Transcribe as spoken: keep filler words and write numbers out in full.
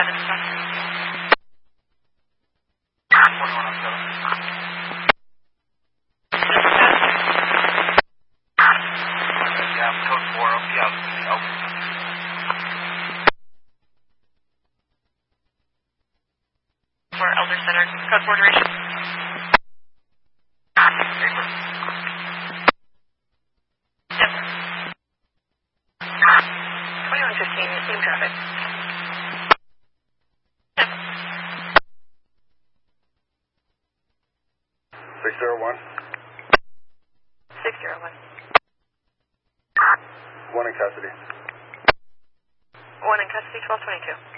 seven. forty-one oh seven. Yeah, code four, yeah, open. For Elder Center, code four duration. Yep. twenty-one fifteen, same traffic. Yep. six zero one. six zero one. One in custody. One in custody, twelve twenty-two.